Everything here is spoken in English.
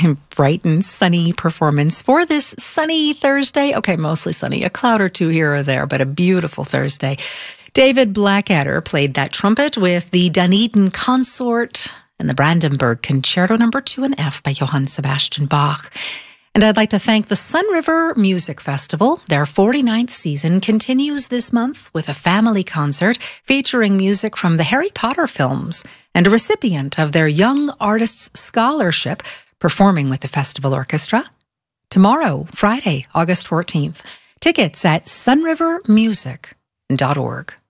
bright and sunny performance for this sunny Thursday. Okay, mostly sunny, a cloud or two here or there, but a beautiful Thursday. David Blackadder played that trumpet with the Dunedin Consort and the Brandenburg Concerto No. 2 in F by Johann Sebastian Bach. And I'd like to thank the Sun River Music Festival. Their 49th season continues this month with a family concert featuring music from the Harry Potter films and a recipient of their Young Artists Scholarship performing with the festival orchestra. Tomorrow, Friday, August 14th. Tickets at sunrivermusic.org.